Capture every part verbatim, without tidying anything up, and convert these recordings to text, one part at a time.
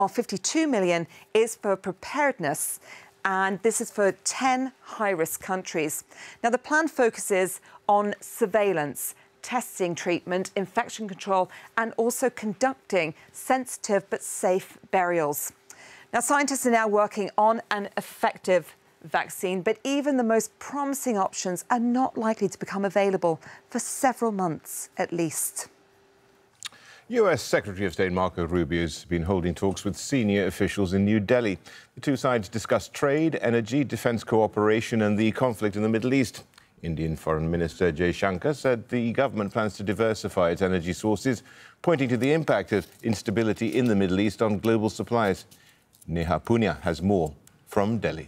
While fifty-two million is for preparedness, and this is for ten high-risk countries. Now, the plan focuses on surveillance, testing, treatment, infection control, and also conducting sensitive but safe burials. Now, scientists are now working on an effective vaccine, but even the most promising options are not likely to become available for several months at least. U S Secretary of State Marco Rubio has been holding talks with senior officials in New Delhi. The two sides discussed trade, energy, defence cooperation and the conflict in the Middle East. Indian Foreign Minister Jaishankar said the government plans to diversify its energy sources, pointing to the impact of instability in the Middle East on global supplies. Neha Punya has more from Delhi.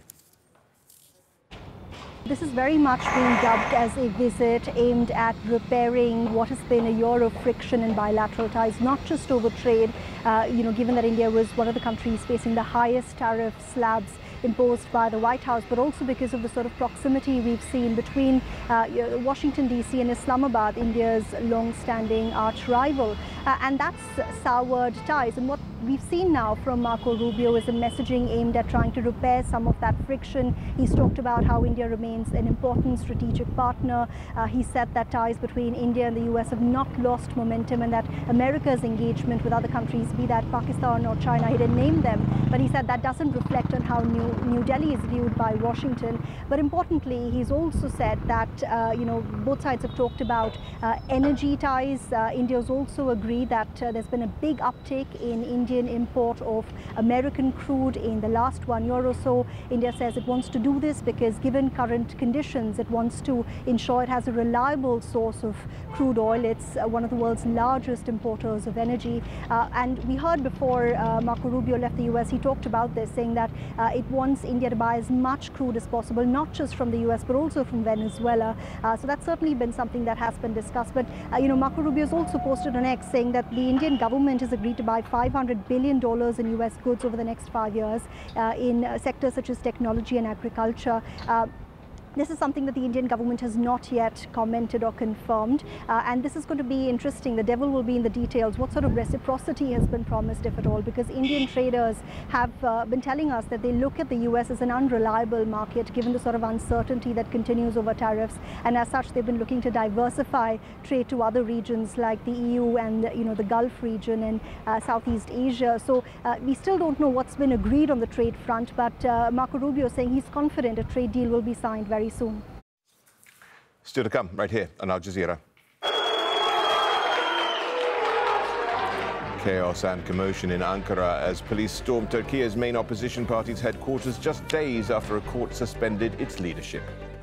This is very much being dubbed as a visit aimed at repairing what has been a year of friction in bilateral ties, not just over trade, uh, you know, given that India was one of the countries facing the highest tariff slabs imposed by the White House, but also because of the sort of proximity we've seen between uh, Washington, D C and Islamabad, India's long-standing arch rival. Uh, and that's soured ties. And what we've seen now from Marco Rubio is a messaging aimed at trying to repair some of that friction. He's talked about how India remains an important strategic partner. Uh, he said that ties between India and the U S have not lost momentum and that America's engagement with other countries, be that Pakistan or China, he didn't name them, but he said that doesn't reflect on how New, New Delhi is viewed by Washington. But importantly, he's also said that, uh, you know, both sides have talked about uh, energy ties. Uh, India's also agreed that uh, there's been a big uptick in Indian import of American crude in the last one year or so. India says it wants to do this because given current conditions, it wants to ensure it has a reliable source of crude oil. It's uh, one of the world's largest importers of energy. Uh, and we heard before uh, Marco Rubio left the U S, he talked about this, saying that uh, it wants India to buy as much crude as possible, not just from the U S, but also from Venezuela. Uh, so that's certainly been something that has been discussed. But, uh, you know, Marco Rubio has also posted on X saying that the Indian government has agreed to buy five hundred billion dollars in U S goods over the next five years uh, in uh, sectors such as technology and agriculture. Uh, This is something that the Indian government has not yet commented or confirmed. Uh, and this is going to be interesting. The devil will be in the details. What sort of reciprocity has been promised, if at all? Because Indian traders have uh, been telling us that they look at the U S as an unreliable market, given the sort of uncertainty that continues over tariffs. And as such, they've been looking to diversify trade to other regions like the E U and, you know, the Gulf region and uh, Southeast Asia. So uh, we still don't know what's been agreed on the trade front. But uh, Marco Rubio is saying he's confident a trade deal will be signed very soon. Still to come right here on Al Jazeera. Chaos and commotion in Ankara as police stormed Turkey's main opposition party's headquarters just days after a court suspended its leadership.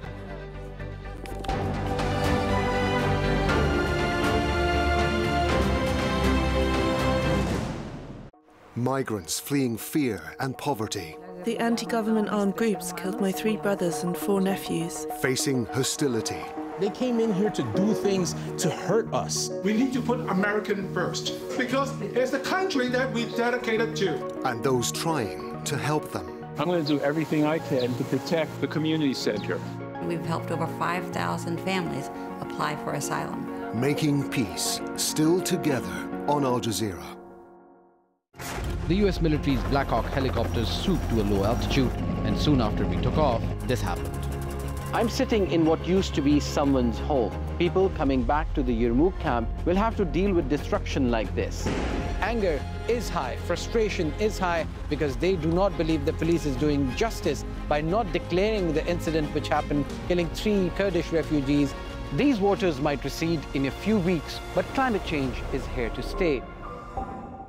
Migrants fleeing fear and poverty. The anti-government armed groups killed my three brothers and four nephews. Facing hostility. They came in here to do things to hurt us. We need to put American first because it's the country that we dedicated to. And those trying to help them. I'm going to do everything I can to protect the community center. We've helped over five thousand families apply for asylum. Making peace, still together on Al Jazeera. The U S military's Black Hawk helicopters swooped to a low altitude, and soon after we took off, this happened. I'm sitting in what used to be someone's home. People coming back to the Yarmouk camp will have to deal with destruction like this. Anger is high, frustration is high, because they do not believe the police is doing justice by not declaring the incident which happened, killing three Kurdish refugees. These waters might recede in a few weeks, but climate change is here to stay.